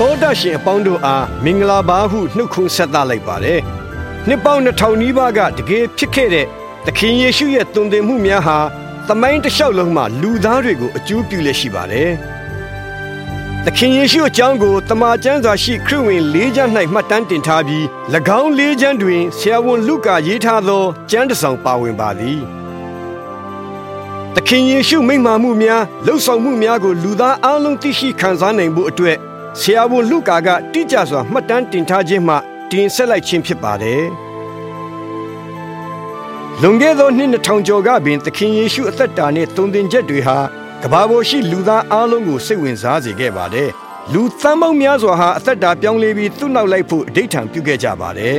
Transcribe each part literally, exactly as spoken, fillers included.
သောတာရှင်အပေါင်းတို့အားမင်္ဂလာပါဟုနှုတ်ခွန်းဆက်သလိုက်ပါတယ်။နှစ်ပေါင်းနှစ်ထောင်နီးပါးကတကယ်ဖြစ်ခဲ့တဲ့သခင်ယေရှုရဲ့တုန်တင်မှုများဟာသမိုင်းတစ်လျှောက်လုံးမှာလူသားတွေကိုအကျိုးပြုလက်ရှိပါတယ်။သခင်ယေရှုအကြောင်းကိုတမန်ကျမ်းစာရှိခရစ်ဝင်လေးကျမ်း၌မှတ်တမ်းတင်ထားပြီး၎င်းလေးကျမ်းတွင်ဆရာဝန်လုကာရေးထားသောကျမ်းတစ်စောင်ပါဝင်ပါသည်။သခင်ယေရှုမိန့်မာမှုများလှုပ်ဆောင်မှုများကိုလူသားအလုံးသိရှိခံစားနိုင်ဖို့အတွက်ဆရာဝန်လုကာကတိကျစွာမှတ်တမ်းတင်ထားခြင်းမှတင်ဆက်လိုက်ခြင်းဖြစ်ပါတယ်။လွန်ခဲ့သောနှစ်နှစ်ထောင်ကျော်ကပင်သခင်ယေရှုအသက်တာနှင့်တုန်တင်ချက်တွေဟာကမ္ဘာပေါ်ရှိလူသားအလုံးကိုစိတ်ဝင်စားစေခဲ့ပါတယ်။လူသန်းပေါင်းများစွာဟာအသက်တာပြောင်းလဲပြီးသူ့နောက်လိုက်ဖို့အဓိဋ္ဌာန်ပြုခဲ့ကြပါတယ်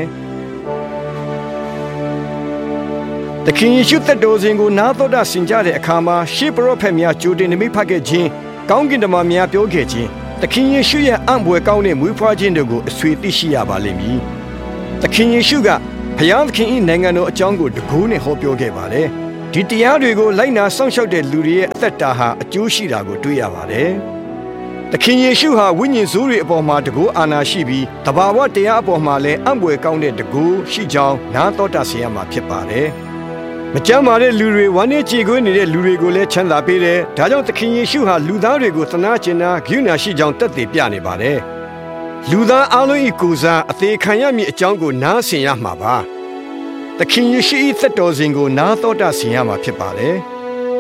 ။သခင်ယေရှုသက်တော်စဉ်ကိုနားတော်တာဆင်ကြတဲ့အခါမှာရှေးပရောဖက်များကြိုတင်နိမိတ်ဖတ်ခဲ့ခြင်းကောင်းကင်တမန်များပြောခဲ့ခြင်းသခင်ယေရှုရဲ့အံ့ဘွယ်ကောင်းတဲ့မွေးဖွားခြင်းတို့ကိုအဆွေသိရှိရပါလိမ့်မည်။သခင်ယေရှုကဖျားသခင်၏နိုင်ငံတော်အကြောင်းကိုတကူးနဲ့ဟောပြောခဲ့ပါတယ်။ဒီတရားတွေကိုလိုက်နာစောင့်ရှောက်တဲ့လူတွေရဲ့အသက်တာဟာအကျိုးရှိတာကိုတွေ့ရပါတယ်။သခင်ယေရှုဟာဝိညာဉ်ဆိုးတွေအပေါ်မှာတကူအာဏာရှိပြီးတဘာဝတရားအပေါ်မှာလည်းအံ့ဘွယ်ကောင်းတဲ့တကူရှိကြောင်းနားတော်တာဆင်ရမှာဖြစ်ပါတယ်။မကြမ်းမာတဲ့လူတွေဝမ်းနည်းကြေကွဲနေတဲ့လူတွေကိုလည်းချမ်းသာပေးတယ်။ဒါကြောင့်သခင်ယေရှုဟာလူသားတွေကိုသနာကျင်နာဂရုဏာရှိကြောင်းတက်တည်ပြနေပါတယ်။လူသားအလုံး၏ကိုယ်စားအသေးခံရမည့်အကြောင်းကိုနားဆင်ရမှာပါ။သခင်ယေရှု၏သက်တော်စဉ်ကိုနားတော်တာဆင်ရမှာဖြစ်ပါတယ်။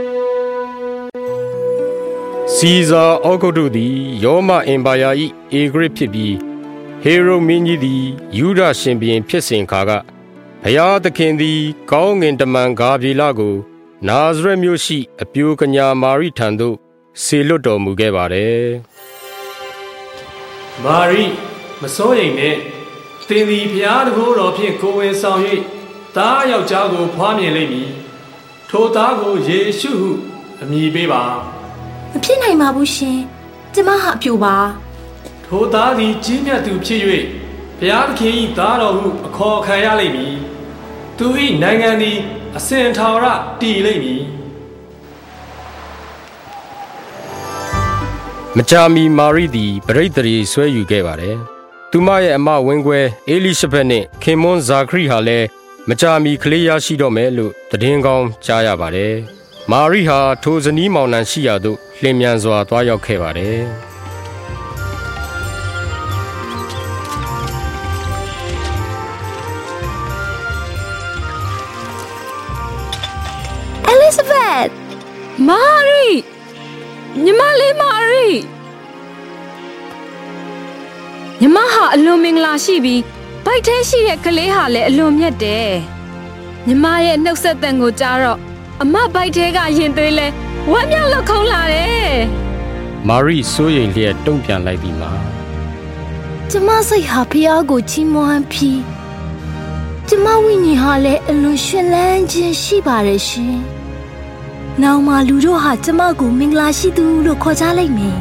စီဇာအောဂုတ်တို့သည်ရောမအင်ပါယာ၏အေဂရစ်ဖြစ်ပြီးဟေရုမင်းကြီးသည်ယူဒရှင်ဘုရင်ဖြစ်စဉ်ခါကဘုရားသခင်သည်ကောင်းငင်တမန်ဂါဗြေလကိုနာဇရက်မြို့ရှိအပြိုကညာမာရိထံသို့ဆေလွတ်တော်မူခဲ့ပါတယ်။မာရိမစိုးရိမ်နဲ့သင်သည်ဘုရားတကိုးတော်ဖြင့်ကိုယ်ဝင်ဆောင်၍သားယောက်ျားကိုဖွားမြင်လိမ့်မည်။ထိုသားကိုယေရှုဟုအမည်ပေးပါ။မဖြစ်နိုင်ပါဘူးရှင်။ကျမဟာအပြိုပါ။ထိုသားသည်ကြီးမြတ်သူဖြစ်၍ဘုရားသခင်၏သားတော်ဟုအခေါ်ခံရလိမ့်မည်။သူ၏နိုင်ငံသည်အစဉ်ထာဝရတည်လိမ့်မည်မကြာမီမာရိသည်ပရိသတ်ဆွဲယူခဲ့ပါတယ်။သူမရဲ့အမဝင်းခွဲအေလိရှဘက်နှင့်ခင်မွန်းဇာခရီဟာလည်းမကြာမီကလေးရရှိတော့မယ်လို့သတင်းကောင်းကြားရပါတယ်။မာရိဟာထိုဇနီးမောင်နှံရှိရာသို့လျင်မြန်စွာသွားရောက်ခဲ့ပါတယ်။ Elizabeth မာရိညီမလေးမာရိညီမဟာအလွန်မင်္ဂလာရှိပြီးဗိုက်ထဲရှိတဲ့ကလေးဟာလည်းအလွန်မြတ်တယ်ညီမရဲ့နှုတ်ဆက်သံကိုကြားတော့အမဗိုက်ထဲကရင်သွေးလဲဝမ်းမြောက်လို့ခုန်လာတယ်မာရိစိုးရိမ်လျက်တုံ့ပြန်လိုက်ပြီးမှကျမစိတ်ဟာဖျားကိုချီးမွမ်းပြီးကျမဝိညာဉ်ဟာလည်းအလွန်ရှင်လန်းခြင်းရှိပါတယ်ရှင်နောင်မှလူတို့ဟာကျမကိုမင်္ဂလာရှိသူလို့ခေါ်ကြလိမ့်မယ်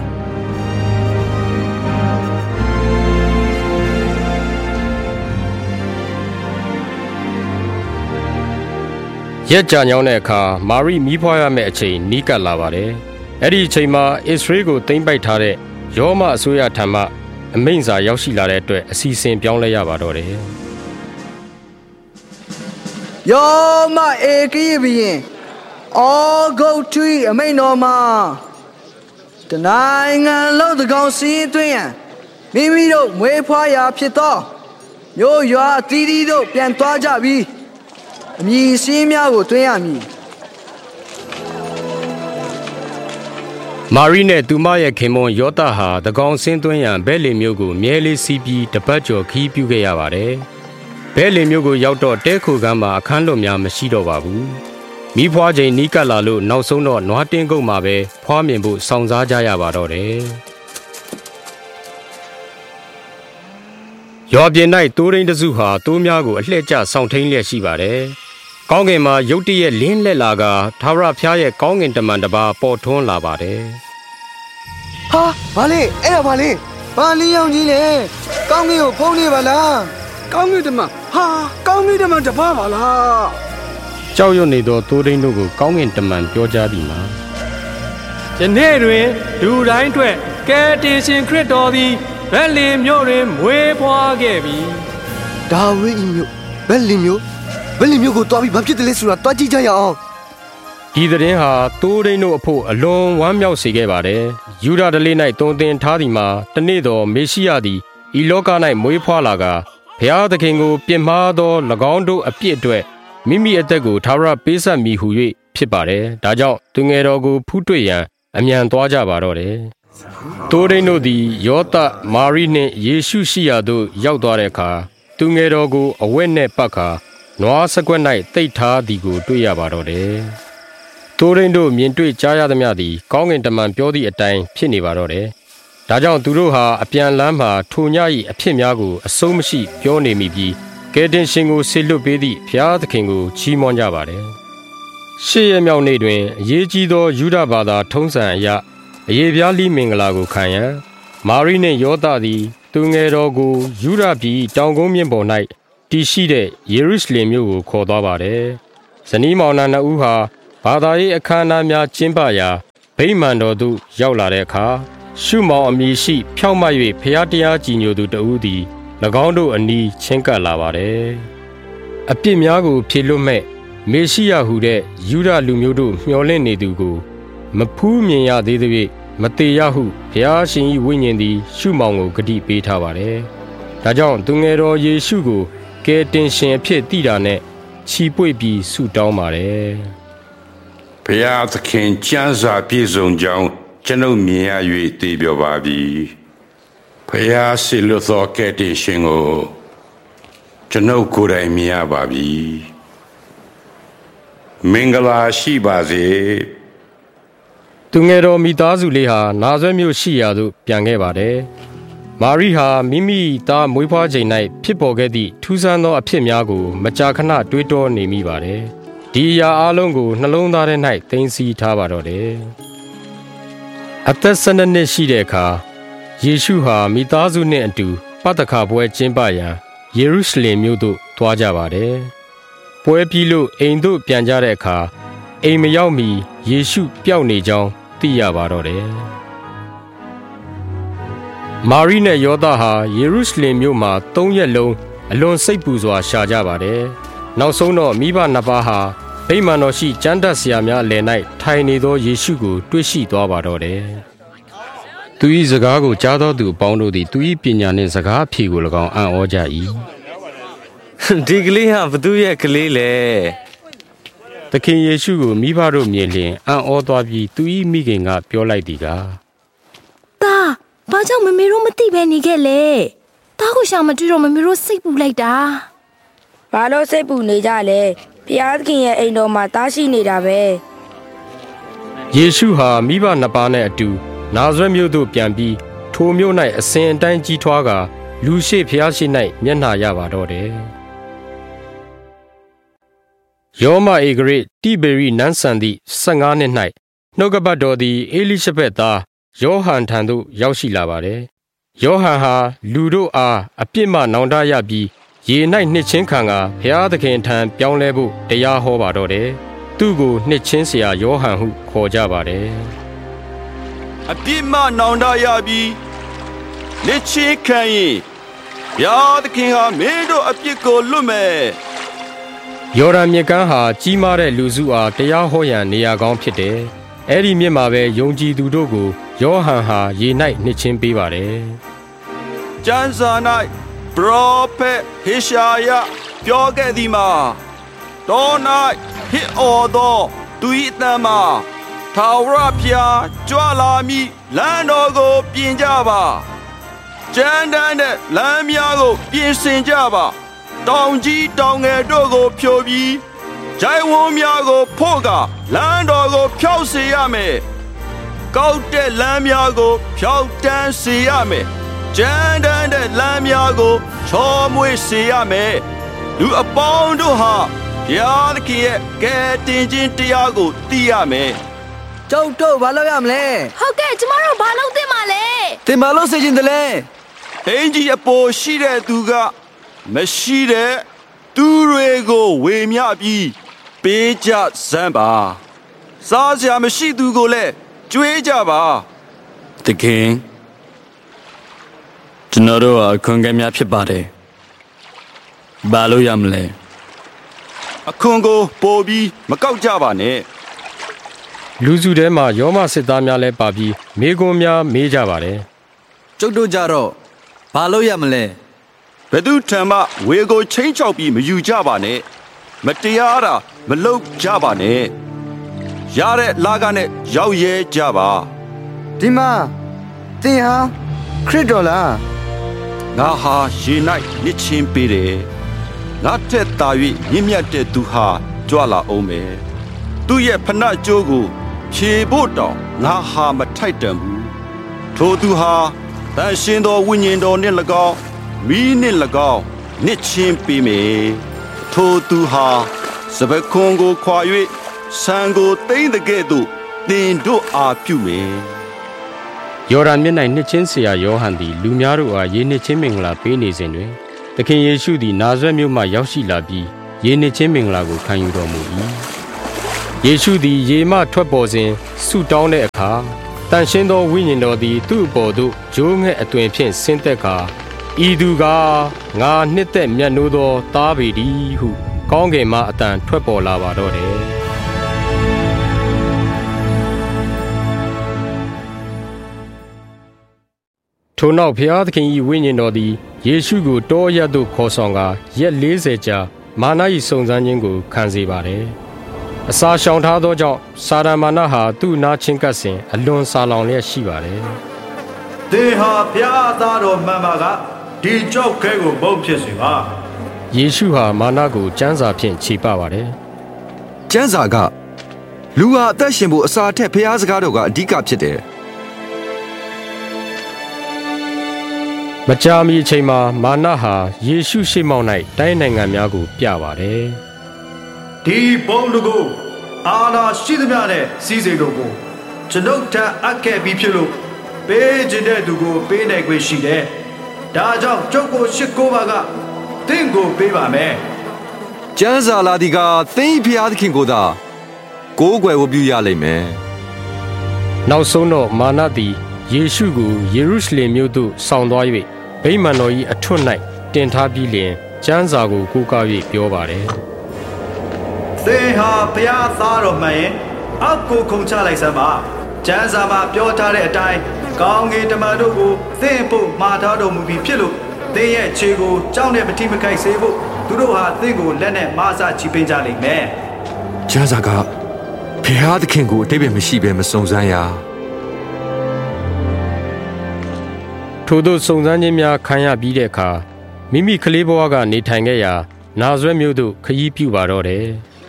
ရက်ကြာညောင်းတဲ့အခါမာရိမီးဖွားရမယ့်အချိန်နီးကပ်လာပါတယ်။အဲ့ဒီအချိန်မှာအစ္စရေးကိုသိမ်းပိုက်ထားတဲ့ရောမအစိုးရထံမှအမိန့်စာရောက်ရှိလာတဲ့အတွက်အစီအစဉ်ပြောင်းလဲရပါတော့တယ်။ရောမအေကိယဘီရင်အောဂုတ်ထွေအမိန်တော်မှာတနိုင်ငံလုံးသကောင်စီးသွင်းရန်မိမိတို့မွေးဖွားရာဖြစ်သောမျိုးရွာအသီးသီးတို့ပြန်သွားကြပြီးအမည်စင်းများကိုသွင်းရမည်မာရိနဲ့သူမရဲ့ခင်မွန်းယောသဟာသကောင်စင်းသွင်းရန်ဘဲလင်မျိုးကိုမြဲလေးစီးပြီးတပတ်ကျော်ခီးပြုခဲ့ရပါတယ်ဘဲလင်မျိုးကိုရောက်တော့တဲခိုကမ်းမှာအခန်းလွတ်များမရှိတော့ပါဘူးမိဖွားချိန်နီးကပ်လာလို့နောက်ဆုံးတော့နွားတင်းကုတ်မှာပဲဖွားမြင်ဖို့စောင့်စားကြရပါတော့တယ်။ရွာပြင်၌တိုးရင်းတစုဟာတိုးများကိုအလှည့်ကျဆောင်ထိန်လျက်ရှိပါတယ်။ကောင်းကင်မှာရုတ်တရက်လင်းလက်လာကထာဝရဘုရားရဲ့ကောင်းကင်တမန်တစ်ပါးပေါ်ထွန်းလာပါတယ်။ဟာဘာလဲအဲ့ဒါဘာလဲဘာလင်းရောင်ကြီးလဲကောင်းကင်ကိုဖုံးနေပါလားကောင်းကင်တမန်ဟာကောင်းကင်တမန်တစ်ပါးပါလားကြောက်ရွံ့နေသောတိုးရင်းတို့ကိုကောင်းကင်တမန်ပြောကြားပြီးမှယနေ့တွင်လူတိုင်းအတွက်ကယ်တင်ရှင်ခရစ်တော်သည်ဗက်လင်မြို့တွင်မွေးဖွားခဲ့ပြီဒါဝိဒ်မြို့ဗက်လင်မြို့ဗက်လင်မြို့ကိုတွားပြီးဘာဖြစ်တယ်လဲဆိုတာတွားကြည့်ကြရအောင်ဒီသတင်းဟာတိုးရင်းတို့အဖို့အလွန်ဝမ်းမြောက်စေခဲ့ပါတယ်ယူဒာဒလေး၌တုံတင်ထားသည်မှာတနေ့တော်မေရှိယသည်ဤလောက၌မွေးဖွားလာကဘုရားသခင်ကိုပြင်မာသော၎င်းတို့အပြစ်အတွက်မိမိအသက်ကိုထာဝရပေးဆက်မိဟု၍ဖြစ်ပါတယ်ဒါကြောင့်သူငယ်တော်ကိုဖူးတွေ့ရန်အမြန်သွားကြပါတော့တယ်တိုးရင်းတို့သည်ယောသမာရိနှင့်ယေရှုရှိရာသို့ရောက်သွားတဲ့အခါသူငယ်တော်ကိုအဝတ်နှင့်ပတ်ခါနွားစကွက်၌တိတ်ထားသည်ကိုတွေ့ရပါတော့တယ်တိုးရင်းတို့မြင်တွေ့ကြားရသမျှသည်ကောင်းကင်တမန်ပြောသည့်အတိုင်းဖြစ်နေပါတော့တယ်ဒါကြောင့်သူတို့ဟာအပြန်လမ်းမှာထိုည၏အဖြစ်များကိုအဆုံးမရှိပြောနေမိပြီးကယ်တင်ရှင်ကိုဆေလွတ်ပေးသည့်ဘုရားသခင်ကိုချီးမွမ်းကြပါတယ်ရှေ့ရမြောက်နေ့တွင်အရေးကြီးသောယူဒဘာသာထုံးစံအရအယေပြားလိမင်္ဂလာကိုခံရန်မာရိနှင့်ယောသသည်သူငယ်တော်ကိုယူဒပြည်တောင်ကုန်းမြင့်ပေါ်၌တည်ရှိတဲ့ယေရုရှလင်မြို့ကိုခေါ်သွားပါတယ်ဇနီးမောင်နှံနှစ်ဦးဟာဘာသာရေးအခမ်းအနားများကျင်းပရာဗိမာန်တော်သို့ရောက်လာတဲ့အခါရှုမောင်အမည်ရှိဖြောင့်မတ်၍ဖျားတရားကြည်ညိုသူတဦးသည်၎င်းတို့အနီးချင်းကပ်လာပါတယ်အပြစ်များကိုဖြေလွတ်မဲ့မေရှိယဟုတဲ့ယူဒလူမျိုးတို့မျှော်လင့်နေသူကိုမဖူးမြင်ရသေးသဖြင့်မတေရဟုဘုရားရှင်၏ဝိညာဉ်သည်ရှုမောင်ကိုဂတိပေးထားပါတယ်ဒါကြောင့်သူငယ်တော်ယေရှုကိုကယ်တင်ရှင်အဖြစ်တည်တာနဲ့ချီပွေပြီးဆုတောင်းပါတယ်ဘုရားသခင်ကျမ်းစာပြည့်စုံကြောင်းကျွန်ုပ်မြင်ရ၍သိပြောပါပြီဘုရားဆီလွတ်သောကယ်တင်ရှင်ကိုကျွန်ုပ်ကိုယ်တိုင်မြင်ရပါပြီမင်္ဂလာရှိပါစေသူငယ်တော်မိသားစုလေးဟာနာဇရက်မြို့ရှိရာသို့ပြန်ခဲ့ပါတယ်မာရိဟာမိမိသားမွေးဖွားချိန်၌ဖြစ်ပေါ်ခဲ့သည့်ထူးဆန်းသောအဖြစ်များကိုမကြာခဏတွေးတောနေမိပါတယ်ဒီအရာအလုံးကိုနှလုံးသားထဲ၌သိမ်းဆည်းထားပါတော့တယ်အသက်၁၂နှစ်ရှိတဲ့အခါယေရှုဟာမိသားစုနှင့်အတူပသခါပွဲကျင်းပရန်ယေရုရှလင်မြို့သို့သွားကြပါတယ်ပွဲပြီးလို့အိမ်သို့ပြန်ကြတဲ့အခါအိမ်မရောက်မီယေရှုပျောက်နေကြောင်းသိရပါတော့တယ်မာရိနဲ့ယောသဟာယေရုရှလင်မြို့မှာသုံးရက်လုံးအလွန်စိတ်ပူစွာရှာကြပါတယ်နောက်ဆုံးတော့မိဘနှစ်ပါးဟာဗိမာန်တော်ရှိကျမ်းတတ်ဆရာများအလယ်၌ထိုင်နေသောယေရှုကိုတွေ့ရှိသွားပါတော့တယ်သူ၏စကားကိုကြားသောသူအပေါင်းတို့သည်သူ၏ပညာနှင့်စကားအဖြေကို၎င်းအံ့ဩကြ၏ဒီကလေးဟာဘသူရဲ့ကလေးလဲသခင်ယေရှုကိုမိဘတို့မြင်လျင်အံ့ဩသွားပြီးသူ၏မိခင်ကပြောလိုက်သည်ကတာဘာကြောင့်မမေတို့မသိပဲနေခဲ့လဲတာကိုရှာမတွေ့တော့မမေတို့စိတ်ပူလိုက်တာဘာလို့စိတ်ပူနေကြလဲဘုရားသခင်ရဲ့အိမ်တော်မှာတားရှိနေတာပဲယေရှုဟာမိဘနှစ်ပါးနဲ့အတူနာဇရက်မြို့သို့ပြန်ပြီးထိုမြို့၌အစဉ်အတိုင်းကြီးထွားကာလူရှိဘုရားရှိ၌မျက်နှာရပါတော့တယ်ယောမဧကရစ်တိဘေရိနန်းဆန်သည့်၁၅နှစ်၌နှုတ်ကပတ်တော်သည်အေလိရှဘက်သားယောဟန်ထံသို့ရောက်ရှိလာပါတယ်ယောဟန်ဟာလူတို့အားအပြစ်မှနောင်တရပြီးရေ၌နှစ်ချင်းခံကဘုရားသခင်ထံပြောင်းလဲဖို့တရားဟောပါတော့တယ်သူ့ကိုနှစ်ချင်းဆရာယောဟန်ဟုခေါ်ကြပါတယ်အပြစ်မှနောင်တရပြီးနှစ်ချင်းခံရင်ဘုရားသခင်ဟာမင်းတို့အပြစ်ကိုလွတ်မယ်ယော်ဒန်မြစ်ကမ်းဟာကြီးမားတဲ့လူစုအားတရားဟောရန်နေရာကောင်းဖြစ်တယ်။အဲ့ဒီမြစ်မှာပဲယုံကြည်သူတို့ကိုယောဟန်ဟာရေ၌နှစ်ချင်းပေးပါတယ်။ကျမ်းစာ၌ပရောဖက်ဟေရှာယပြောခဲ့သည်မှာတော၌ဟစ်အော်သောသူ၏အသံမှာထာဝရဘုရားကြွလာမည်လမ်းတော်ကိုပြင်ကြပါ။ကျမ်းတမ်းတဲ့လမ်းများကိုပြင်ဆင်ကြပါတောင်ကြီးတောင်ငယ်တို့ကိုဖြိုပြီးဂျိုင်းဝန်းများကိုဖို့ကလမ်းတော်ကိုဖြောက်စေရမယ်ကောက်တဲ့လမ်းများကိုဖြောက်တန်းစေရမယ်ကျမ်းတမ်းတဲ့လမ်းများကိုချောမွေ့စေရမယ်လူအပေါင်းတို့ဟာဘုရားသခင်ရဲ့ကယ်တင်ခြင်းတရားကိုသိရမယ်ကျုပ်တို့ဘာလုပ်ရမလဲဟုတ်ကဲ့ကျမတို့ဘာလုပ်သင့်ပါလဲသင်ဘာလုပ်စေချင်တယ်လဲအင်ကြီးအပေါ်ရှိတဲ့သူကမရှိတဲ့သူတွေကိုဝေမျှပြီးပေးကြစမ်းပါစားစရာမရှိသူကိုလည်းကြွေးကြပါသခင်ကျွန်တော်တို့အခွင့်အရေးများဖြစ်ပါတယ်ဘာလို့ရမလဲအခွန်ကိုပို့ပြီးမကောက်ကြပါနဲ့လူစုထဲမှာယောမစစ်သားများလည်းပါပြီးမိကွန်းများမေးကြပါတယ်ကျုပ်တို့ကြတော့ဘာလို့ရမလဲဘယ်သူထံမှဝေကိုချင်းချောက်ပြီးမယူကြပါနဲ့မတရားတာမလုပ်ကြပါနဲ့ရတဲ့လာကနဲ့ရောက်ရဲကြပါဒီမှာသင်ဟာခရစ်တော်လားငါဟာရေ၌နစ်ချင်းပေးတယ်ငါတက်တာ၍မြင့်မြတ်တဲ့သူဟာကြွလာအောင်မယ်သူ့ရဲ့ဖဏကျိုးကိုဖြေဖို့တောင်ငါဟာမထိုက်တန်ဘူးထိုသူဟာတန်ရှင်သောဝိညာဉ်တော်နှင့်၎င်းမိနှင့်၎င်းနစ်ချင်းပေးမယ်ထိုသူဟာစပခွန်ကိုခွာ၍ဆံကိုတိမ့်တဲ့ကဲ့သို့တင်တို့အားပြုမယ်ယော်ဒန်မြစ်၌နှစ်ချင်းဆရာယောဟန်သည်လူများတို့အားယေနှစ်ချင်းမင်္ဂလာပေးနေစဉ်တွင်သခင်ယေရှုသည်နာဇရက်မြို့မှရောက်ရှိလာပြီးယေနှစ်ချင်းမင်္ဂလာကိုခံယူတော်မူ၏ယေရှုသည်ရေမှထွက်ပေါ်စဉ်ဆုတောင်းတဲ့အခါတန်ရှင်းသောဝိညာဉ်တော်သည်သူ့အပေါ်သို့ဂျိုးငှက်အသွင်ဖြင့်ဆင်းသက်ကာဤသူကငါနှစ်သက်မြတ်နိုးသောသားပေသည်ဟုကောင်းကင်မှအတန်ထွက်ပေါ်လာပါတော့တယ်ထို့နောက်ဘုရားသခင်၏ဝိညာဉ်တော်သည်ယေရှုကိုတောအရပ်သို့ခေါ်ဆောင်ကာရက်လေးဆယ်ကြာမာန၏စုံစမ်းခြင်းကိုခံစေပါတယ်။အစာရှောင်ထားသောကြောင့်စာရမာနဟာသူ့နာချင်းကပ်စဉ်အလွန်ဆာလောင်လျက်ရှိပါတယ်။သင်ဟာဘုရားသားတော်မှန်ပါကဒီကြောက်ခဲကိုမုံဖြစ်စေပါ။ယေရှုဟာမာနကိုကျမ်းစာဖြင့်ခြေပပါတယ်။ကျမ်းစာကလူဟာအသက်ရှင်ဖို့အစာထက်ဘုရားစကားတော်ကအဓိကဖြစ်တယ်။မကြာမီအချိန်မှာမာနဟာယေရှုရှေ့မှောက်၌တိုင်းနိုင်ငံများကိုပြပါတယ်။ဒီဘုံလူကိုအာနာရှိသမျှနဲ့စီးစိမ်တို့ကိုကျွန်ုပ်ထအပ်ခဲ့ပြီးဖြစ်လို့ပေးခြင်းတဲ့သူကိုပေးနိုင်ခွင့်ရှိတယ်။ဒါကြောင့်ကျုပ်ကိုရှစ်ကိုပါကသင်ကိုပေးပါမယ်။ကျမ်းစာလာဒီကသင်ဖျားသခင်ကိုသာကိုးကွယ်ဝတ်ပြုရလိမ့်မယ်။နောက်ဆုံးတော့မာနသည်ယေရှုကိုယေရုရှလင်မြို့သို့ဆောင်သွား၍ဗိမာန်တော်၏အထွတ်၌တင်ထားပြီးလျှင်ကျမ်းစာကိုကိုးကား၍ပြောပါတယ်။သင်ဟာဘုရားသားတော်မှန်ရင်အောက်ကိုခုန်ချလိုက်စမ်းပါ။ကျမ်းစာမှာပြောထားတဲ့အတိုင်းကောင်းကင်တမန်တို့ကိုသင်ဖို့မှာထားတော်မူပြီးဖြစ်လို့သင်ရဲ့ခြေကိုကြောက်နဲ့မထိမခိုက်စေဖို့သူတို့ဟာသင်ကိုလက်နဲ့မဆာချီပင်းကြလိမ့်မယ်။ကျမ်းစာကဘုရားသခင်ကိုအတိတ်ပဲမရှိဘဲမစုံစမ်းရ။ထို့သောစုံစမ်းခြင်းများခံရပြီးတဲ့အခါမိမိကလေးဘဝကနေထိုင်ခဲ့ရာနာဇရက်မြို့သို့ခရီးပြုပါတော့တယ်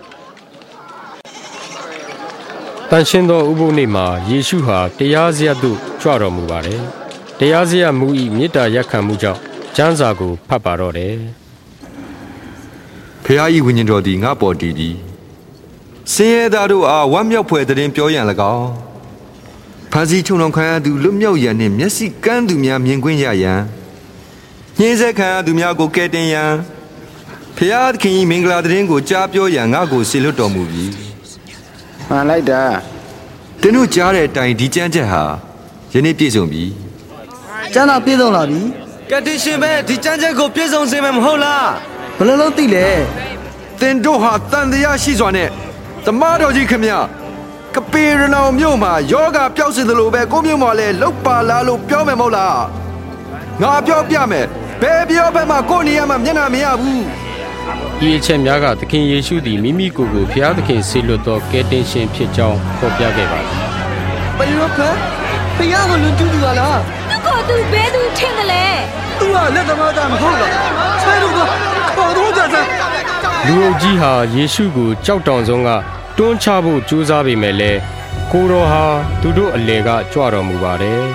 ။တန်ရှင်းသောဥပုသ်နေ့မှာယေရှုဟာတရားစရပ်သို့ကြွတော်မူပါတယ်။တရားစရပ်မူ၏မေတ္တာရပ်ခံမှုကြောင့်ကျမ်းစာကိုဖတ်ပါတော့တယ်။ဖခင်၏ဝိညာဉ်တော်သည်ငါ့ပေါ်တည်ပြီးဆင်းရဲသားတို့အားဝမ်းမြောက်ဖွယ်သတင်းပြောရန်၎င်းဖန်စီချုံတော်ခံရသူလွတ်မြောက်ရန်နှင့်မျက်စိကန်းသူများမြင်ကွင်းရရန်ညှင်းဆဲခံရသူများကိုကယ်တင်ရန်ဖျားသခင်၏မင်္ဂလာသတင်းကိုကြားပြောရန်ငါ့ကိုဆေလွတ်တော်မူပြီမှန်လိုက်တာသင်တို့ကြားတဲ့အတိုင်းဒီကျမ်းချက်ဟာယနေ့ပြည့်စုံပြီကျမ်းတော်ပြည့်စုံလာပြီကယ်တင်ရှင်ပဲဒီကျမ်းချက်ကိုပြည့်စုံစေမယ်မဟုတ်လားဘယ်လိုလုပ်သိလဲသင်တို့ဟာတန်တရားရှိစွာနဲ့သမားတော်ကြီးခမရကပေရနောင်မြို့မှာယောဂပျောက်စေသလိုပဲကိုမြို့မှာလည်းလုတ်ပါလားလို့ပြောမယ်မဟုတ်လားငါပြောပြမယ်ဘယ်ပြောဘက်မှာကိုနေရာမှာမျက်နှာမရဘူးဒီအချက်များကသခင်ယေရှုသည်မိမိကိုယ်ကိုဘုရားသခင်ဆေလွတ်သောကယ်တင်ရှင်ဖြစ်ကြောင်းဖော်ပြခဲ့ပါသည်ဘယ်လိုလဲဘုရားကိုလွန်ကျူးသူကလားသူကသူဘယ်သူထင်တယ်လဲသူကလက်သမားသားမဟုတ်လားဆဲလို့ကခေါ်တော့ကြစမ်းလူအုပ်ကြီးဟာယေရှုကိုကြောက်တောင်ဆုံးကတွန်းချဖို့ကြိုးစားပေမဲ့လည်းကိုတော်ဟာသူတို့အလေကကြွတော်မူပါတယ်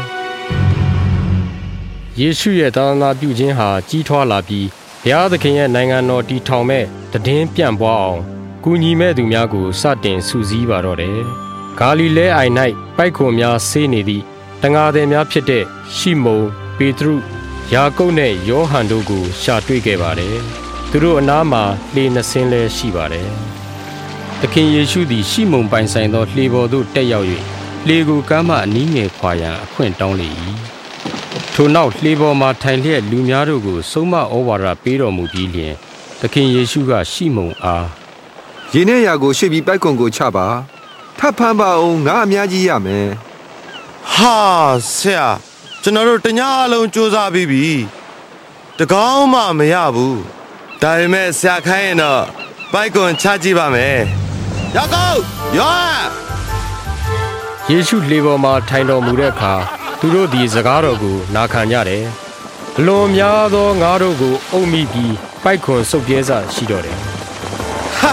။ယေရှုရဲ့သာသနာပြုခြင်းဟာကြီးထွားလာပြီးဘုရားသခင်ရဲ့နိုင်ငံတော်တည်ထောင်မဲ့တည်င်းပြန့်ပွားအောင်ကူညီမဲ့သူများကိုစတင်စုစည်းပါတော့တယ်။ဂါလိလဲအိုင်၌ပိုက်ခွန်များဆေးနေသည့်တန်ဃာသည်များဖြစ်တဲ့ရှိမုန်ပေတရုယာကုပ်နဲ့ယောဟန်တို့ကိုရှာတွေ့ခဲ့ပါတယ်။သူတို့အနားမှာလှေနှစ်စင်းလည်းရှိပါတယ်။သခင်ယေရှုသည်ရှိမုန်ပိုင်ဆိုင်သောလှေပေါ်သို့တက်ရောက်၍လှေကိုကမ်းမှအနီးငယ်ခွာရန်အခွင့်တောင်းလေ၏ထိုနောက်လှေပေါ်မှာထိုင်လျက်လူများတို့ကိုဆုံးမဩဝါဒပေးတော်မူပြီးလျှင်သခင်ယေရှုကရှိမုန်အားရေနဲ့ရာကိုရွှေ့ပြီးပိုက်ကွန်ကိုချပါထပ်ဖမ်းပါအောင်ငါအများကြီးရမယ်ဟာဆရာကျွန်တော်တို့တညအလုံးစူးစမ်းပြီးပြီတကောင်းမှမရဘူးဒါပေမဲ့ဆရာခိုင်းရင်တော့ပိုက်ကွန်ချကြည့်ပါမယ်ရောက်ကောယောဟန်ယေရှုလေပေါ်မှာထိုင်တော်မူတဲ့အခါသူတို့သည်စကားတော်ကိုနာခံကြတယ်အလွန်များသောငါတို့ကိုအုပ်မိပြီးပိုက်ခွန်စုပ်ပြဲစားရှိတော့တယ်ဟာ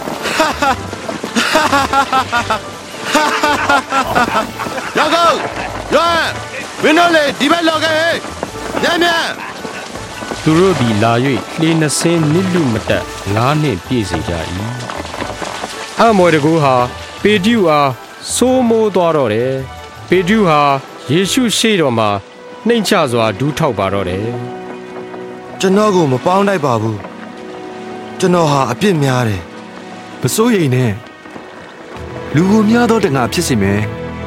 ရောက်ကောယောဟန်ဝင်းတို့လေဒီဘက်လောက်ခဲ့ညံ့ညံ့သူတို့သည်လာ၍လှေနှစ်စင်းနစ်လူမတက်ငါးနှင့်ပြည့်စေကြ၏အမော်တကူဟာပေတရုအားစိုးမိုးသွားတော့တယ်ပေတရုဟာယေရှုရှေ့တော်မှာနှိမ်ချစွာဒူးထောက်ပါတော့တယ်ကျွန်တော်ကိုမပေါင်းတိုက်ပါဘူးကျွန်တော်ဟာအပြစ်များတယ်မစိုးရိမ်နဲ့လူကိုများသောတငါဖြစ်စေမယ်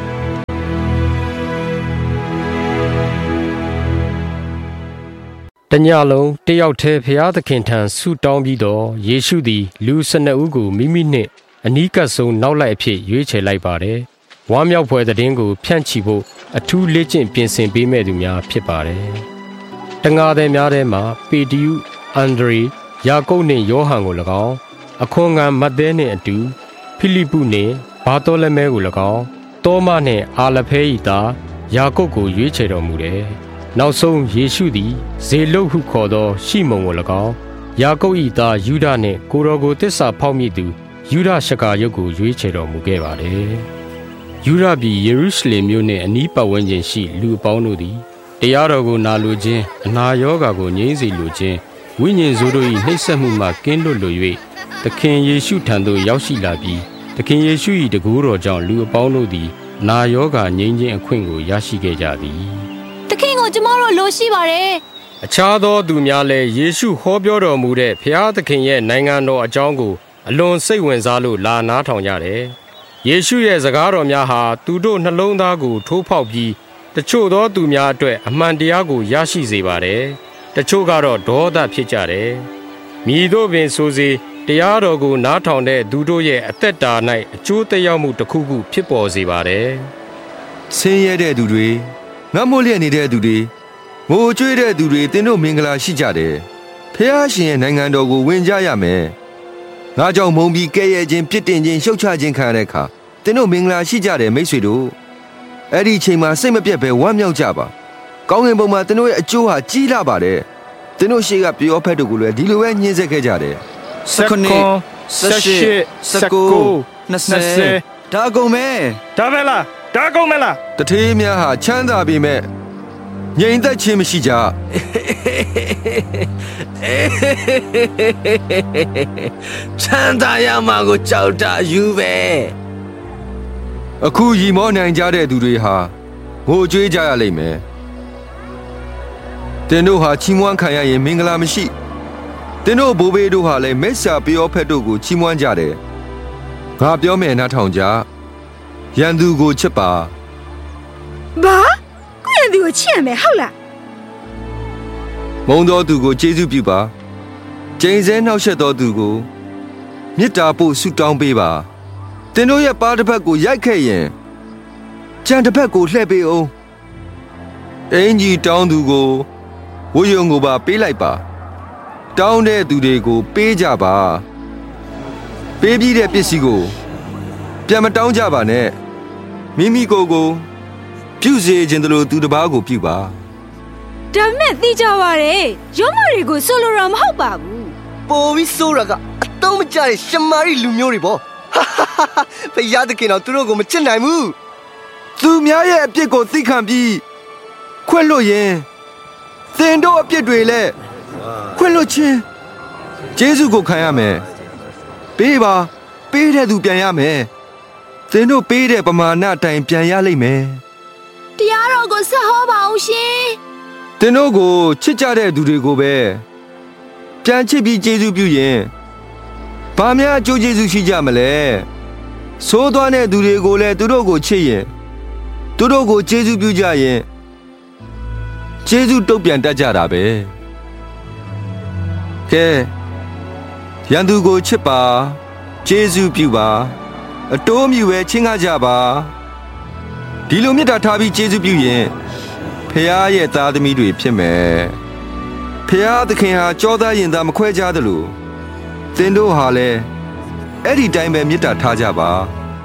တညလုံးတယောက်တည်းဖျားသခင်ထံဆုတောင်းပြီးတော့ယေရှုသည်လူ၁၂ဦးကိုမိမိနှင့်အနီးကပ်ဆုံးနောက်လိုက်အဖြစ်ရွေးချယ်လိုက်ပါတယ်။ဝမ်းမြောက်ဖွယ်သတင်းကိုဖြန့်ချီဖို့အထူးလေ့ကျင့်ပြင်ဆင်ပေးမဲ့သူများဖြစ်ပါတယ်။တငါသည်များထဲမှာပေတရု၊အန္ဒြေ၊ယာကုပ်နှင့်ယောဟန်ကို၎င်းအခွန်ခံမဿဲနှင့်အတူဖိလိပုနှင့်ဘာသောလမဲကို၎င်းတောမနှင့်အာလဖဲ၏သားယာကုပ်ကိုရွေးချယ်တော်မူတယ်။နောက်ဆုံးယေရှုသည်ဇေလုတ်ဟုခေါ်သောရှိမုန်ကို၎င်းယာကုပ်၏သားယူဒနှင့်ကိုတော်ကိုတစ္ဆာဖောက်မိသူယူဒရှကာရုတ်ကိုရွေးချယ်တော်မူခဲ့ပါတယ်။ယူဒပြည်ယေရုရှလင်မြို့နှင့်အနီးပတ်ဝန်းကျင်ရှိလူအပေါင်းတို့သည်တရားတော်ကိုနာလိုခြင်းအနာရောဂါကိုငြိမ်းစေလိုခြင်းဝိညာဉ်ဆိုးတို့၏နှိပ်စက်မှုမှကင်းလွတ်လို၍သခင်ယေရှုထံသို့ရောက်ရှိလာပြီးသခင်ယေရှု၏တကူတော်ကြောင့်လူအပေါင်းတို့သည်နာရောဂါငြိမ်းခြင်းအခွင့်ကိုရရှိခဲ့ကြသည်သခင်ကိုကျမတို့လိုရှိပါတယ်အခြားသောသူများလည်းယေရှုဟောပြောတော်မူတဲ့ဖျားသခင်ရဲ့နိုင်ငံတော်အကြောင်းကိုအလွန်စိတ်ဝင်စားလို့လာနားထောင်ကြတယ်။ယေရှုရဲ့စကားတော်များဟာသူတို့နှလုံးသားကိုထိုးဖောက်ပြီးတချို့သောသူများအတွက်အမှန်တရားကိုရရှိစေပါတယ်။တချို့ကတော့ဒေါသဖြစ်ကြတယ်။မည်သို့ပင်ဆိုစေတရားတော်ကိုနားထောင်တဲ့သူတို့ရဲ့အသက်တာ၌အကျိုးသက်ရောက်မှုတစ်ခုခုဖြစ်ပေါ်စေပါတယ်။ဆင်းရဲတဲ့သူတွေငတ်မိုးလျက်နေတဲ့သူတွေငိုကြွေးတဲ့သူတွေသင်တို့မင်္ဂလာရှိကြတယ်။ဖျားရှင်ရဲ့နိုင်ငံတော်ကိုဝင်ကြရမယ်။ငါကြောင့်မုံပြီးကဲ့ရဲ့ခြင်းပြစ်တင်ခြင်းရှုတ်ချခြင်းခံရတဲ့အခါသင်တို့မင်္ဂလာရှိကြတယ်မိတ်ဆွေတို့။အဲ့ဒီအချိန်မှာစိတ်မပြတ်ပဲဝမ်းမြောက်ကြပါ။ကောင်းကင်ဘုံမှာသင်တို့ရဲ့အကျိုးဟာကြီးလာပါတယ်။သင်တို့ရှေ့ကပြောဖက်တို့ကိုလည်းဒီလိုပဲညှင်းဆဲခဲ့ကြတယ်။၁၉ ၁၈ ၁၉ ၂၀ဒါကုန်မယ်ဒါပဲလားဒါကုန်မလားတထေးများဟာချမ်းသာပေမဲ့ငြိမ်သက်ခြင်းမရှိကြချမ်းသာရမှာကိုကြောက်တာယူပဲအခုရီမောနိုင်ကြတဲ့သူတွေဟာငိုကြွေးကြရလိမ့်မယ်တင်တို့ဟာချီးမွမ်းခံရရင်မင်္ဂလာမရှိတင်တို့ဘိုးဘေးတို့ဟာလည်းမိစ္ဆာပျောဖက်တို့ကိုချီးမွမ်းကြတယ်ငါပြောမယ်နားထောင်ကြရန်သူကိုချစ်ပါဘာကိုရန်သူကိုချစ်ရမယ်ဟုတ်လားမုန်းသောသူကိုကျေးဇူးပြုပါကျိန်ဆဲနှောက်ယှက်သောသူကိုမေတ္တာပို့ဆုတောင်းပေးပါတင်တို့ရဲ့ပါးတစ်ဖက်ကိုရိုက်ခဲ့ရင်ကြံတစ်ဖက်ကိုလှည့်ပေးအောင်အင်ကြီးတောင်းသူကိုဝိယုံကိုပါပေးလိုက်ပါတောင်းတဲ့သူတွေကိုပေးကြပါပေးပြီးတဲ့ပစ္စည်းကိုပြန်မတောင်းကြပါနဲ့မိမိကိုယ်ကိုပြုစေခြင်းတလို့သူတစ်ပါးကိုပြုပါဒါမဲ့သိကြပါရဲ့ရုံးမတွေကိုဆိုလိုတာမဟုတ်ပါဘူးပိုပြီးဆိုးရကအတုံးမကျတဲ့ရှမာရိလူမျိုးတွေပေါ့ဖယားသခင်တော့သူတို့ကိုမချစ်နိုင်ဘူးသူများရဲ့အပြစ်ကိုသိခံပြီးခွင့်လွတ်ရင်သင်တို့အပြစ်တွေလည်းခွင့်လွတ်ခြင်းယေရှုကိုခံရမယ်ပေးပါပေးတဲ့သူပြန်ရမယ်သင်တို့ပေးတဲ့ပမာဏအတိုင်းပြန်ရလိမ့်မယ်တရားတော်ကိုဆက်ဟောပါအောင်ရှင်သင်တို့ကိုချစ်ကြတဲ့သူတွေကိုပဲပြန်ချစ်ပြီးယေရှုပြုရင်ဘာများအကျိုးကျေးဇူးရှိကြမလဲဆိုးသွားတဲ့သူတွေကိုလည်းသူတို့ကိုချစ်ရင်သူတို့ကိုယေရှုပြုကြရင်ကျေးဇူးတုတ်ပြန်တတ်ကြတာပဲကဲရန်သူကိုချစ်ပါကျေးဇူးပြုပါအတိုးမြူပဲချင်းကားကြပါဒီလိုမေတ္တာထားပြီးကျေးဇူးပြုရင်ဖခင်ရဲ့သားသမီးတွေဖြစ်မယ်ဖခင်သခင်ဟာကြောသားရင်သားမခွဲခြားသလိုသင်တို့ဟာလည်းအဲ့ဒီတိုင်းပဲမေတ္တာထားကြပါ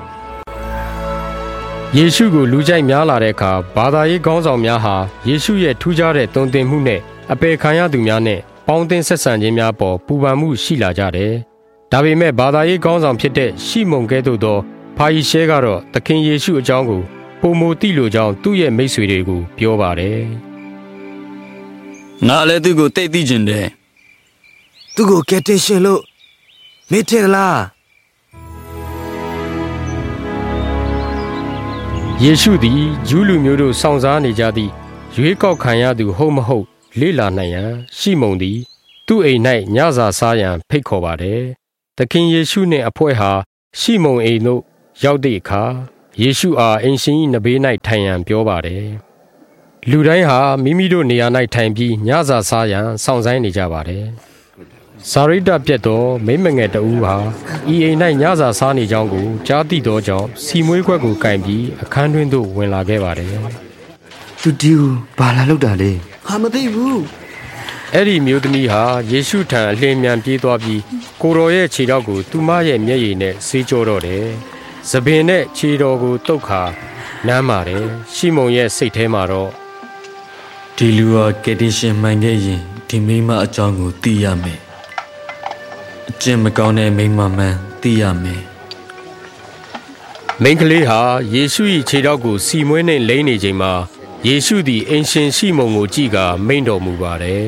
ယေရှုကိုလူကြိုက်များလာတဲ့အခါဘာသာရေးခေါင်းဆောင်များဟာယေရှုရဲ့ထူးခြားတဲ့တုံ့တင်မှုနဲ့အပေခံရသူများနဲ့ပေါင်းသင်းဆက်ဆံခြင်းများပေါ်ပူပန်မှုရှိလာကြတယ်။ဒါပေမဲ့ဘာသာရေးခေါင်းဆောင်ဖြစ်တဲ့ရှီမုန်ကဲ့သို့သောဖာရီရှဲကတော့သခင်ယေရှုအကြောင်းကိုပုံမသိလိုကြောင်းသူ့ရဲ့မိတ်ဆွေတွေကိုပြောပါတယ်။ငါလည်းသူ့ကိုတိတ်သိကျင်တယ်။သူ့ကိုကယ်တင်ရှင်လို့မေ့တယ်လားယေရှုသည်ဂျူးလူမျိုးတို့စောင့်စားနေကြသည့်ရွေးကောက်ခံရသူဟုတ်မဟုတ်လေ့လာနိုင်ရန်ရှီမုန်သည်သူ့အိမ်၌ညစာစားရန်ဖိတ်ခေါ်ပါတယ်။သခင်ယေရှုနှင့်အဖွဲ့ဟာရှီမုန်အိမ်သို့ရောက်သည့်အခါယေရှုအားအိမ်ရှင်၏နဘေး၌ထိုင်ရန်ပြောပါတယ်။လူတိုင်းဟာမိမိတို့နေရာ၌ထိုင်ပြီးညစာစားရန်စောင့်ဆိုင်းနေကြပါတယ်။စာရိတ္တပြတ်သောမိမငယ်တဦးဟာဤအိမ်၌ညစာစားနေကြောင်းကိုကြားသိသောကြောင့်စီမွေးခွက်ကိုကင်ပြီးအခန်းတွင်သို့ဝင်လာခဲ့ပါတယ်။သူဒီကိုဘာလာလောက်တာလဲ။ဟာမသိဘူး။အဲ့ဒီမျိုးသမီးဟာယေရှုထံအလင်းမြန်ပြေးသွားပြီးကိုတော်ရဲ့ခြေထောက်ကိုသူမရဲ့မျက်ရည်နဲ့ဆေးကြောတော့တယ်။သပင်နဲ့ခြေတော်ကိုတုတ်ခါနမ်းပါတယ်။ရှီမုန်ရဲ့စိတ်ထဲမှာတော့ဒီလူဟာကယ်တင်ရှင်မှန်ခဲ့ရင်ဒီမိမအကြောင်းကိုသိရမယ်။အကျင့်မကောင်းတဲ့မိန်းမမှန်သိရမယ်။မိန်းကလေးဟာယေရှု၏ခြေထောက်ကိုစီမွေးနှင့်လိမ့်နေချိန်မှာယေရှုသည်အင်ရှင်ရှီမုန်ကိုကြည့်ကာမိန့်တော်မူပါတယ်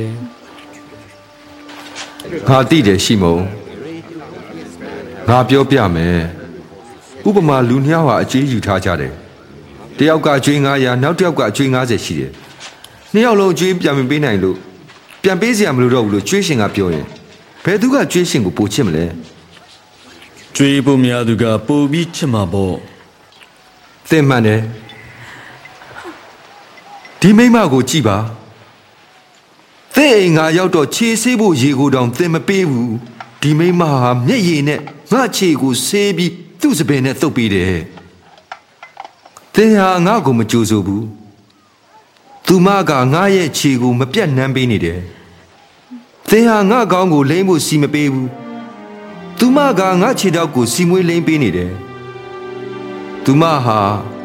။ငါသိတယ်ရှီမုန်။ငါပြောပြမယ်။ဥပမာလူနှစ်ယောက်ဟာအကျွေးယူထားကြတယ်။တယောက်ကအကျွေးငါးရာနောက်တစ်ယောက်ကအကျွေးငါးဆယ်ရှိတယ်။နှစ်ယောက်လုံးအကျွေးပြန်မပေးနိုင်လို့ပြန်ပေးစရာမလိုတော့ဘူးလို့ကျွေးရှင်ကပြောရင်ဘယ်သူကကျွေးရှင်ကိုပိုချစ်မလဲကျွေးဖို့များသူကပိုပြီးချစ်မှာပေါ့သင်မှန်တယ်ဒီမိမကိုကြည့်ပါသင်အိမ်ငါရောက်တော့ခြေဆေးဖို့ရေကိုတောင်သင်မပေးဘူးဒီမိမဟာမျက်ရည်နဲ့ငါခြေကိုဆေးပြီးသူ့စပင်နဲ့သုတ်ပေးတယ်သင်ဟာငါကိုမကြိုးဆိုဘူးသူမကငါရဲ့ခြေကိုမပြတ်နှမ်းပေးနေတယ်သင်ဟာငါကောင်းကိုလိမ့်ဖို့စီမပေးဘူးသူမကငါခြေထောက်ကိုစီမွေးလိမ့်ပေးနေတယ်သူမဟာ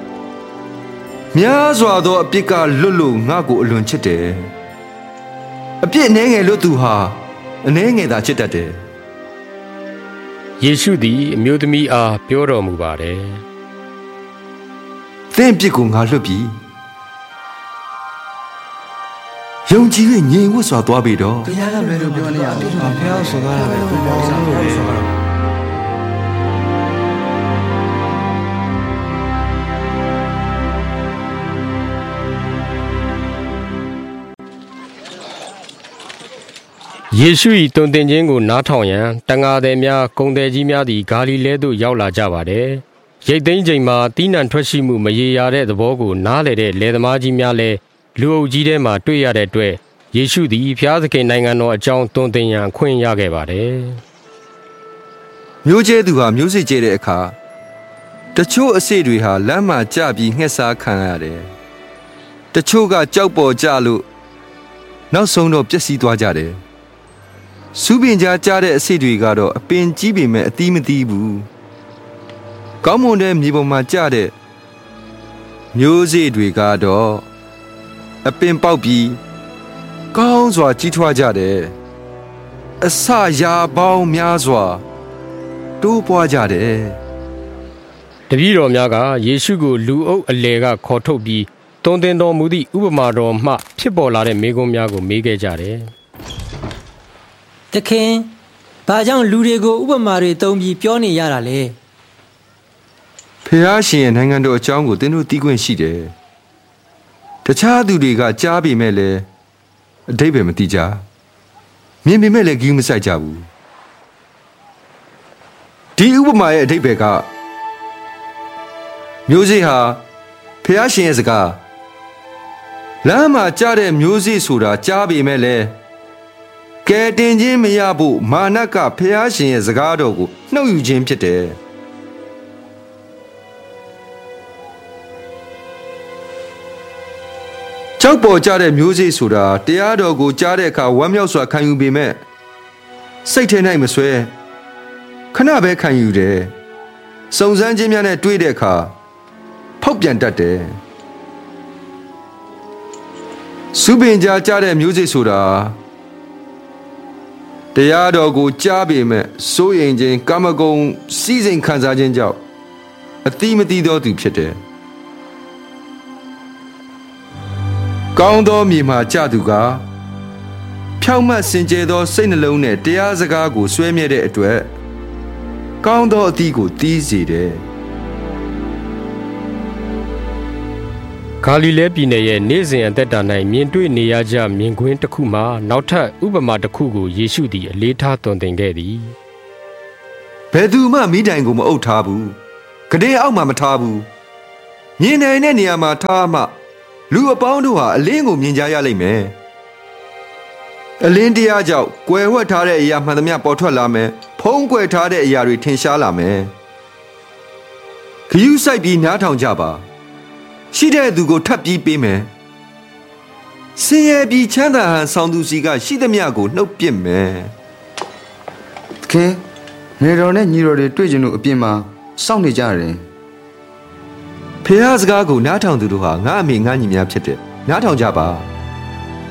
များစွာသောအပြစ်ကလွတ်လို့ငါကိုအလွန်ချစ်တယ်အပြစ်နှဲငယ်လို့သူဟာအနှဲငယ်သာချစ်တတ်တယ်ယေရှုသည်အမျိုးသမီးအားပြောတော်မူပါတယ်သင်ပြစ်ကိုငါလွတ်ပြီယုံကြည်၍ငြိမ်ဝတ်စွာသွားပြီတော့ဘုရားကလွယ်လို့ပြောနေရတယ်ဘုရားဆိုကားတာပဲဘုရားဆိုကားတာယေရှု၏တုံသင်ခြင်းကိုနားထောင်ရန်တန်ဃာသည်များဂုဏ်သည်ကြီးများသည်ဂါလိလဲသို့ရောက်လာကြပါတယ်ရိတ်သိမ်းချိန်မှာတီးနှံထွက်ရှိမှုမရေရာတဲ့သဘောကိုနားလည်တဲ့လယ်သမားကြီးများလည်းလူအုပ်ကြီးထဲမှာတွေ့ရတဲ့အတွက်ယေရှုသည်ဖျားသခင်နိုင်ငံတော်အကြောင်းသွန်သင်ရန်ခွင့်ရခဲ့ပါတယ်။မျိုးကျဲသူဟာမျိုးစေ့ကျဲတဲ့အခါတချို့အစေ့တွေဟာလမ်းမှာကျပြီးငှက်စားခံရတယ်။တချို့ကကြောက်ပေါ်ကျလို့နောက်ဆုံးတော့ပျက်စီးသွားကြတယ်။စူးပင်ကြားကျတဲ့အစေ့တွေကတော့အပင်ကြီးပေမဲ့အသီးမသီးဘူး။ကောင်းမွန်တဲ့မြေပေါ်မှာကျတဲ့မျိုးစေ့တွေကတော့အပင်ပေါက်ပြီးကောင်းစွာကြီးထွားကြတယ်အစရာပေါင်းများစွာတိုးပွားကြတယ်တပည့်တော်များကယေရှုကိုလူအုပ်အလယ်ကခေါ်ထုတ်ပြီးတုံသင်တော်မူသည့်ဥပမာတော်မှဖြစ်ပေါ်လာတဲ့မေးခွန်းများကိုမေးခဲ့ကြတယ်သခင်ဘာကြောင့်လူတွေကိုဥပမာတွေသုံးပြီးပြောနေရတာလဲဖျားရှင်ရဲ့နိုင်ငံတော်အကြောင်းကိုသင်တို့သိခွင့်ရှိတယ်တခြားသူတွေကကြားပေမဲ့လည်းအဓိပ္ပာယ်မသိကြမြင်ပေမဲ့လည်းဂရုမစိုက်ကြဘူးဒီဥပမာရဲ့အဓိပ္ပာယ်ကမျိုးစေ့ဟာဖျားရှင်ရဲ့စကားလမ်းမှာကြားတဲ့မျိုးစေ့ဆိုတာကြားပေမဲ့လေကဲတင်ခြင်းမရဖို့မာနကဖျားရှင်ရဲ့စကားတော်ကိုနှုတ်ယူခြင်းဖြစ်တယ်ကြောက်ပေါ်ကြတဲ့မျိုးစေ့ဆိုတာတရားတော်ကိုကြားတဲ့အခါဝမ်းမြောက်စွာခံယူပေမဲ့စိတ်ထဲ၌မဆွဲခဏပဲခံယူတယ်စုံစမ်းခြင်းများနဲ့တွေ့တဲ့အခါဖောက်ပြန်တတ်တယ်စုပင်ကြားကြားတဲ့မျိုးစေ့ဆိုတာတရားတော်ကိုကြားပေမဲ့စိုးရိမ်ခြင်းကာမဂုဏ်စီးစိမ်ခံစားခြင်းကြောင့်အတိမတိသောသူဖြစ်တယ်ကောင်းသောမြေမှာကြသူကဖြောင့်မတ်စင်ကြယ်သောစိတ်နှလုံးနဲ့တရားစကားကိုဆွဲမြဲတဲ့အတွက်ကောင်းသောအသီးကိုတီးစေတယ်ဂါလိလဲပြည်နယ်ရဲ့နေ့စဉ်အသက်တာ၌မြင်တွေ့နေရကြမြင်ကွင်းတစ်ခုမှာနောက်ထပ်ဥပမာတစ်ခုကိုယေရှုသည်အလေးထားသွန်သင်ခဲ့သည်ဘယ်သူမှမိတိုင်ကိုမအုပ်ထားဘူးကတဲ့အောက်မှာမထားဘူးမြင်နိုင်တဲ့နေရာမှာထားမှလူအပေါင်းတို့ဟာအလင်းကိုမြင်ကြရလိမ့်မယ်အလင်းတရားကြောင့်ကွယ်ဝှက်ထားတဲ့အရာမှန်သမျှပေါ်ထွက်လာမယ်ဖုံးကွယ်ထားတဲ့အရာတွေထင်ရှားလာမယ်ခရူးဆိုင်ပြီးနားထောင်ကြပါရှိတဲ့သူကိုထပ်ပြီးပေးမယ်ဆင်းရဲပြီးချမ်းသာဟန်ဆောင်သူစီကရှိသမျှကိုနှုတ်ပစ်မယ်ခင်နေတော်နဲ့ညီတော်တွေတွေ့ကြလို့အပြင်မှာစောင့်နေကြတယ်ဖះစကားကိုနားထောင်သူတို့ဟာငါအမေငါညီများဖြစ်တယ်နားထောင်ကြပါ